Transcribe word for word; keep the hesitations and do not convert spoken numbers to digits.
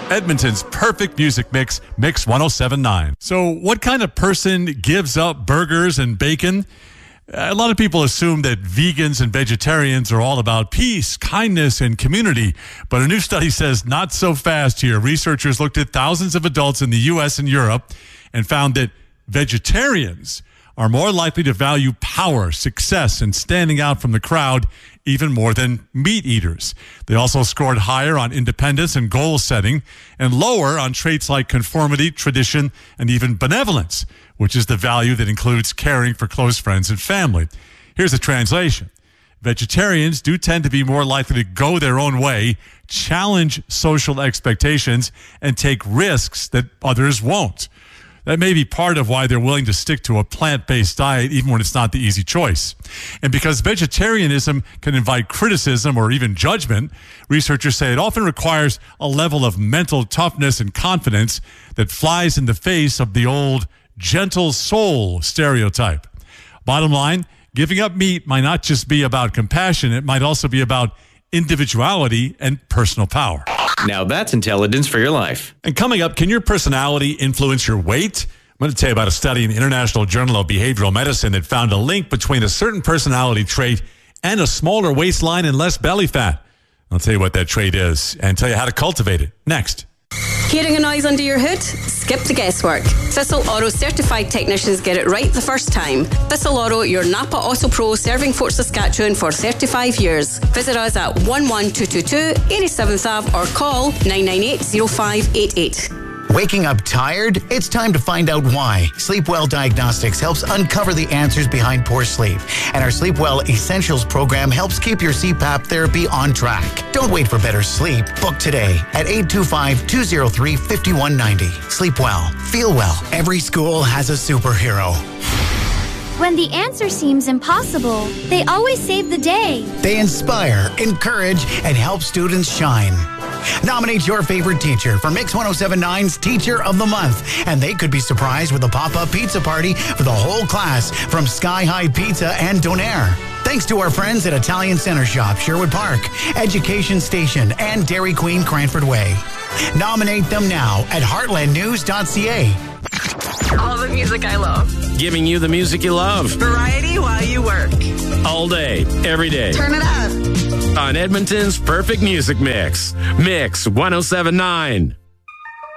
Edmonton's perfect music mix, Mix ten seventy-nine. So what kind of person gives up burgers and bacon? A lot of people assume that vegans and vegetarians are all about peace, kindness, and community. But a new study says not so fast here. Researchers looked at thousands of adults in the U S and Europe and found that vegetarians are more likely to value power, success, and standing out from the crowd even more than meat eaters. They also scored higher on independence and goal setting and lower on traits like conformity, tradition, and even benevolence, which is the value that includes caring for close friends and family. Here's a translation. Vegetarians do tend to be more likely to go their own way, challenge social expectations, and take risks that others won't. That may be part of why they're willing to stick to a plant-based diet even when it's not the easy choice. And because vegetarianism can invite criticism or even judgment, researchers say it often requires a level of mental toughness and confidence that flies in the face of the old gentle soul stereotype. Bottom line, giving up meat might not just be about compassion, it might also be about individuality and personal power. Now that's intelligence for your life. And coming up, can your personality influence your weight? I'm going to tell you about a study in the International Journal of Behavioral Medicine that found a link between a certain personality trait and a smaller waistline and less belly fat. I'll tell you what that trait is and tell you how to cultivate it next. Hearing a noise under your hood? Skip the guesswork. Thistle Auto certified technicians get it right the first time. Thistle Auto, your Napa Auto Pro, serving Fort Saskatchewan for thirty-five years. Visit us at one one two two two, eighty-seventh Avenue or call nine nine eight, zero five eight eight. Waking up tired? It's time to find out why. Sleepwell Diagnostics helps uncover the answers behind poor sleep. And our Sleepwell Essentials program helps keep your C PAP therapy on track. Don't wait for better sleep. Book today at eight two five, two zero three, five one nine zero. Sleep well. Feel well. Every school has a superhero. When the answer seems impossible, they always save the day. They inspire, encourage, and help students shine. Nominate your favorite teacher for Mix ten seventy-nine's Teacher of the Month, and they could be surprised with a pop-up pizza party for the whole class from Sky High Pizza and Donair. Thanks to our friends at Italian Center Shop, Sherwood Park, Education Station, and Dairy Queen, Cranford Way. Nominate them now at heartland news dot c a. All the music I love. Giving you the music you love. Variety while you work. All day, every day. Turn it up. On Edmonton's perfect music mix. Mix ten seventy-nine.